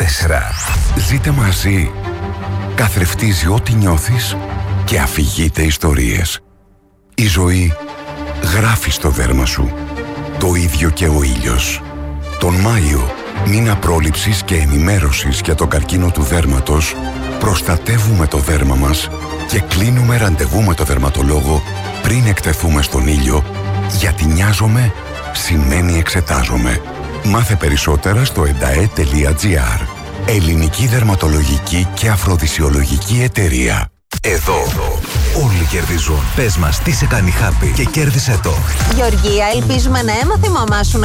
Ζείτε μαζί. Καθρεφτίζει ό,τι νιώθεις και αφηγείται ιστορίες. Η ζωή γράφει στο δέρμα σου. Το ίδιο και ο ήλιος. Τον Μάιο, μήνα πρόληψης και ενημέρωσης για τον καρκίνο του δέρματος, προστατεύουμε το δέρμα μας και κλείνουμε ραντεβού με το δερματολόγο πριν εκτεθούμε στον ήλιο, γιατί νοιάζομαι σημαίνει εξετάζομαι. Μάθε περισσότερα στο endae.gr. Ελληνική δερματολογική και αφροδισιολογική εταιρεία. Εδώ όλοι κερδίζουν. Πες μας τι σε κάνει happy και κέρδισε το. Γεωργία, ελπίζουμε να έμαθε η μαμά σου να